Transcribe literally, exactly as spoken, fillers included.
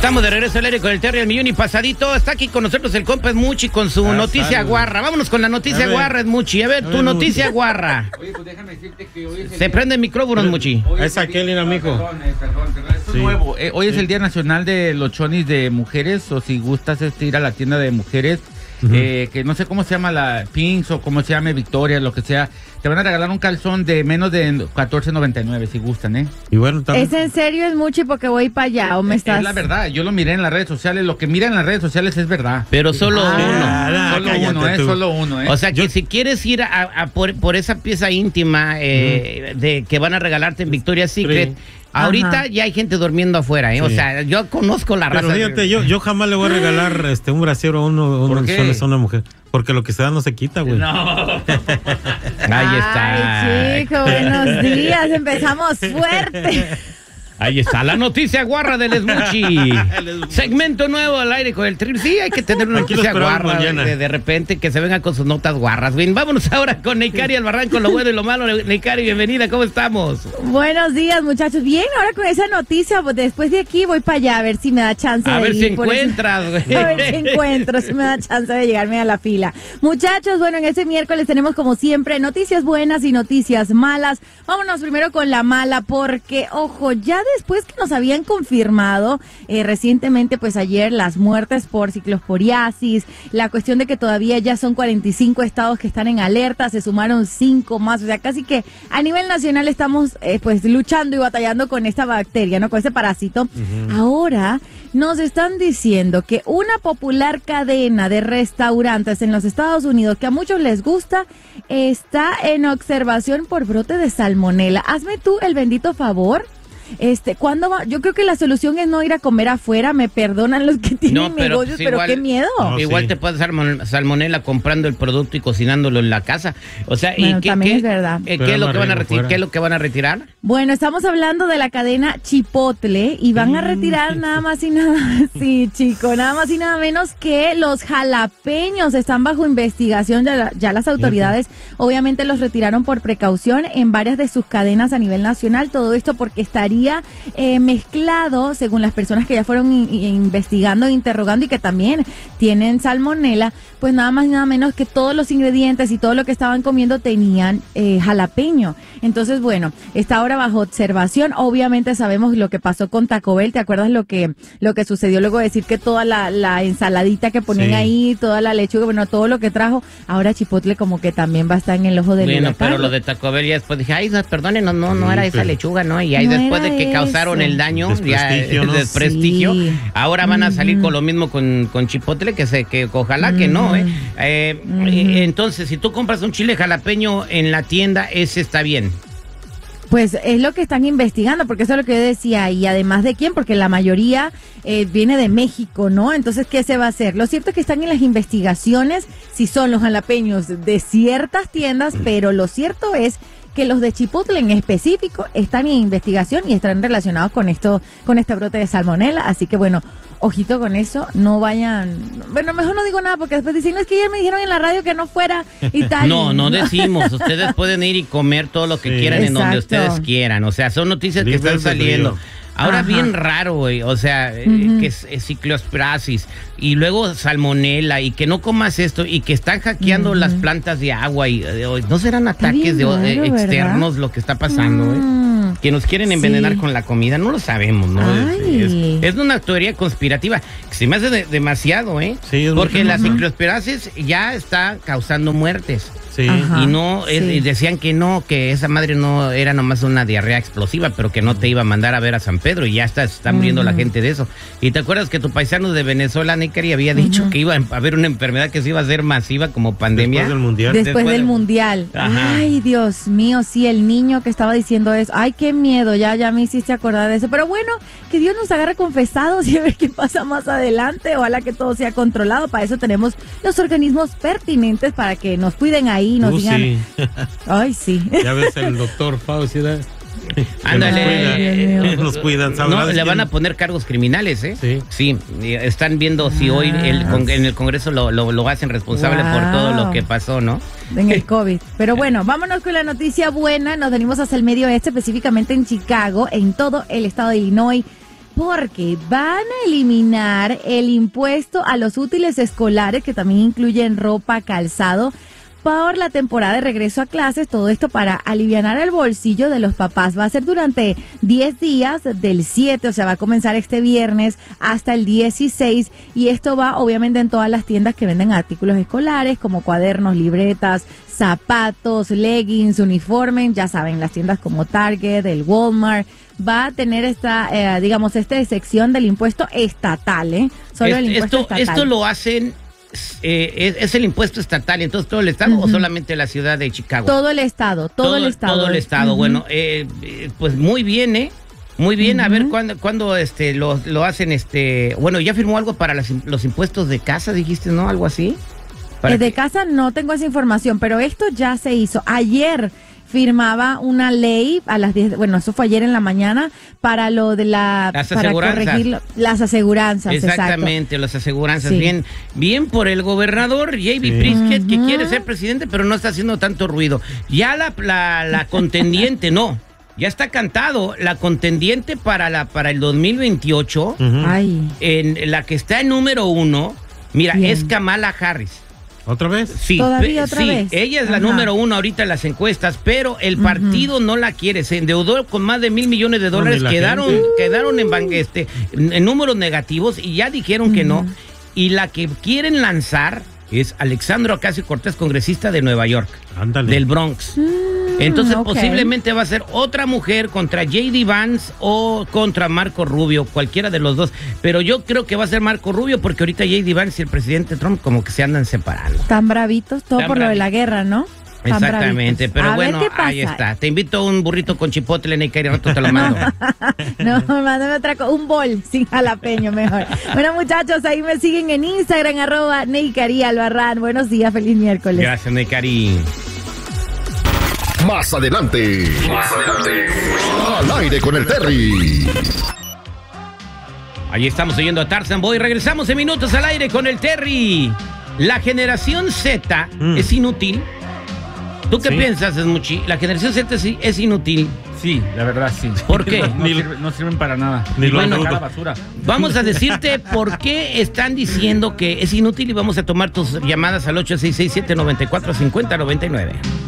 Estamos de regreso al aire con el Terry al millón y pasadito. Está aquí con nosotros el compa Edmuchi con su ah, noticia salud. guarra. Vámonos con la noticia guarra, Edmuchi. A ver, a tu ver, noticia Muchi. guarra. Oye, pues déjame decirte que hoy es el Se día... prende el micrófono, Edmuchi. Es aquel, amigo. Perdón, eh, perdón, perdón. Esto sí. es nuevo. Eh, hoy sí. es el Día Nacional de los Chonis de Mujeres, o si gustas este, ir a la tienda de mujeres. Uh-huh. eh, que no sé cómo se llama la Pinks o cómo se llame Victoria, lo que sea, te van a regalar un calzón de menos de catorce noventa y nueve si gustan, ¿eh? Y bueno, también... ¿Es en serio, es mucho porque voy para allá o me estás...? Es la verdad, yo lo miré en las redes sociales, lo que mira en las redes sociales es verdad. Pero solo ah, uno. Ah, solo cállate, uno, ¿eh? Tú. Solo uno, ¿eh? O sea, que yo... si quieres ir a, a por, por esa pieza íntima eh, uh-huh. de que van a regalarte en Victoria's Secret... Sí. Ahorita Ajá. ya hay gente durmiendo afuera, ¿eh? Sí. O sea, yo conozco la raza. Pero fíjate, yo, yo jamás le voy a regalar este un brasiero a uno, uno a una mujer. Porque lo que se da no se quita, güey. No. Ahí está. Ay, chico, buenos días. Empezamos fuerte. Ahí está, la noticia guarra del Esmuchi. Segmento nuevo al aire con el Tri. Sí, hay que tener una noticia guarra de, de repente que se venga con sus notas guarras. Bien, vámonos ahora con Neikari Albarrán con lo bueno y lo malo. Neikari, bienvenida, ¿cómo estamos? Buenos días, muchachos. Bien, ahora con esa noticia, pues después de aquí voy para allá a ver si me da chance a de ver ir si encuentras, güey. A ver si encuentro, si me da chance de llegarme a la fila. Muchachos, bueno, en este miércoles tenemos como siempre noticias buenas y noticias malas. Vámonos primero con la mala porque, ojo, ya de después que nos habían confirmado eh, recientemente, pues ayer, las muertes por ciclosporiasis, la cuestión de que todavía ya son cuarenta y cinco estados que están en alerta, se sumaron cinco más, o sea, casi que a nivel nacional estamos eh, pues luchando y batallando con esta bacteria, ¿no? Con este parásito. Uh-huh. Ahora nos están diciendo que una popular cadena de restaurantes en los Estados Unidos que a muchos les gusta está en observación por brote de salmonela. Hazme tú el bendito favor. Este, ¿cuándo va? Yo creo que la solución es no ir a comer afuera, me perdonan los que tienen no, pero negocios, pues pero igual, qué miedo. No, igual sí. te puedes dar salmonela comprando el producto y cocinándolo en la casa. O sea, bueno, ¿y qué, también qué, es verdad. Eh, ¿qué, es lo que van a retirar, ¿Qué es lo que van a retirar? Bueno, estamos hablando de la cadena Chipotle y van a retirar nada más y nada, sí, chico, nada más y nada menos que los jalapeños están bajo investigación, ya, ya las autoridades obviamente los retiraron por precaución en varias de sus cadenas a nivel nacional, todo esto porque estaría Eh, mezclado, según las personas que ya fueron in, investigando, interrogando y que también tienen salmonela, pues nada más y nada menos que todos los ingredientes y todo lo que estaban comiendo tenían eh, jalapeño. Entonces, bueno, está ahora bajo observación. Obviamente sabemos lo que pasó con Taco Bell. ¿Te acuerdas lo que lo que sucedió luego de decir que toda la, la ensaladita que ponían sí. ahí, toda la lechuga, bueno, todo lo que trajo, ahora Chipotle como que también va a estar en el ojo del Bueno, huracán. pero lo de Taco Bell ya después dije, ay, perdónenos, no, no, no era esa lechuga, ¿no? Y ahí no después de que causaron eso. el daño, desprestigio, ya ¿no? desprestigio, sí. ahora van a salir uh-huh. con lo mismo con, con Chipotle, que se que ojalá uh-huh. que no, ¿eh? eh uh-huh. Entonces, si tú compras un chile jalapeño en la tienda, ese está bien. Pues es lo que están investigando, porque eso es lo que yo decía, y además de quién, porque la mayoría eh, viene de México, ¿no? Entonces, ¿qué se va a hacer? Lo cierto es que están en las investigaciones, si son los jalapeños de ciertas tiendas, pero lo cierto es que los de Chipotle en específico están en investigación y están relacionados con esto, con este brote de salmonela, así que bueno, ojito con eso, no vayan, bueno, mejor no digo nada porque después dicen, es que ya me dijeron en la radio que no fuera y tal. No, no decimos, ustedes pueden ir y comer todo lo que sí. quieran Exacto. en donde ustedes quieran, o sea, son noticias Libre que están saliendo. Ahora Ajá. bien raro, güey, o sea, uh-huh. que es, es ciclosporiasis y luego salmonela y que no comas esto y que están hackeando uh-huh. las plantas de agua y de, no serán ataques de, raro, de externos, ¿verdad? Lo que está pasando, güey. Uh-huh. Que nos quieren envenenar sí. con la comida, no lo sabemos, ¿no? Es, es una teoría conspirativa que se me hace de, demasiado, ¿eh? Sí, porque la ciclosporiasis ya está causando muertes. Sí. Ajá, y no es, sí. y decían que no, que esa madre no era nomás una diarrea explosiva, pero que no te iba a mandar a ver a San Pedro y ya está, está muriendo uh-huh. la gente de eso. Y te acuerdas que tu paisano de Venezuela, Neikari, había dicho uh-huh. que iba a haber una enfermedad que se iba a hacer masiva como pandemia. Después del mundial. Después, Después del de... mundial. Ajá. Ay, Dios mío, sí, el niño que estaba diciendo eso. Ay, qué miedo, ya, ya me hiciste acordar de eso. Pero bueno, que Dios nos agarre confesados y a ver qué pasa más adelante. Ojalá que todo sea controlado. Para eso tenemos los organismos pertinentes para que nos cuiden ahí, nos uh, digan. Sí. Ay, sí. Ya ves el doctor Fauci, ¿verdad? Ándale, Ay, nos cuidan. No, le van a poner cargos criminales, ¿eh? Sí. Sí, están viendo si ah. hoy el, en el Congreso lo, lo, lo hacen responsable wow. por todo lo que pasó, ¿no? En el COVID. Pero bueno, vámonos con la noticia buena. Nos venimos hacia el medio oeste, específicamente en Chicago, en todo el estado de Illinois. porque van a eliminar el impuesto a los útiles escolares, que también incluyen ropa, calzado, por la temporada de regreso a clases. Todo esto para alivianar el bolsillo de los papás. Va a ser durante diez días, del siete, o sea, va a comenzar este viernes hasta el dieciséis, y esto va obviamente en todas las tiendas que venden artículos escolares como cuadernos, libretas, zapatos, leggings, uniformes, ya saben, las tiendas como Target, el Walmart. Va a tener esta, eh, digamos, esta sección del impuesto estatal, ¿eh? Solo Est- el impuesto esto, estatal. Esto lo hacen... Eh, es, es el impuesto estatal, entonces todo el estado, uh-huh, o solamente la ciudad de Chicago. Todo el estado, todo, todo el estado. Todo el estado. Uh-huh. Bueno, eh, pues muy bien, ¿eh? Muy bien. Uh-huh. A ver cuándo, cuándo este lo, lo hacen, este. Bueno, ya firmó algo para las, los impuestos de casa, dijiste, ¿no? Algo así. Eh, de casa no tengo esa información, pero esto ya se hizo. Ayer firmaba una ley a las diez, bueno, eso fue ayer en la mañana, para lo de la... Las para aseguranzas. corregir las aseguranzas, exactamente, exacto. Las aseguranzas. Sí. Bien, bien por el gobernador J B sí. Pritzker, uh-huh, que quiere ser presidente, pero no está haciendo tanto ruido. Ya la, la, la contendiente, no, ya está cantado, la contendiente para, la, para el dos mil veintiocho, uh-huh, en, en la que está en número uno, mira, bien, es Kamala Harris. ¿Otra vez? Sí, ¿Todavía otra sí, vez? Ella es la Ajá. número uno ahorita en las encuestas, pero el partido uh-huh. no la quiere. Se endeudó con más de mil millones de dólares, no, quedaron, quedaron en, este, en, en números negativos y ya dijeron uh-huh. que no. Y la que quieren lanzar es Alexandria Ocasio-Cortez, congresista de Nueva York, Ándale. del Bronx. Mm, Entonces okay. posiblemente va a ser otra mujer contra J D Vance o contra Marco Rubio, cualquiera de los dos. Pero yo creo que va a ser Marco Rubio porque ahorita J D Vance y el presidente Trump como que se andan separando. Tan bravitos, todo Tan por bravitos. Lo de la guerra, ¿no? Tan Exactamente, bravitos. pero a bueno, ahí está. Te invito a un burrito con chipotle, Neikari, rato te lo mando. No, mándame otra cosa, un bol sin jalapeño mejor. Bueno, muchachos, ahí me siguen en Instagram, arroba Neikari Albarrán. Buenos días, feliz miércoles. Gracias, Neikari. Más adelante, más adelante, al aire con el Terry. Ahí estamos oyendo a Tarzan Boy. Regresamos en minutos al aire con el Terry. La generación Z mm. es inútil. ¿Tú qué ¿Sí? piensas, Esmuchi? La generación Z es, es inútil. Sí, la verdad sí. ¿Por qué? No, no, sirve, no sirven para nada. Ni bueno, la basura. Vamos a decirte por qué están diciendo que es inútil y vamos a tomar tus llamadas al ocho seis seis, siete nueve cuatro, cinco cero nueve nueve.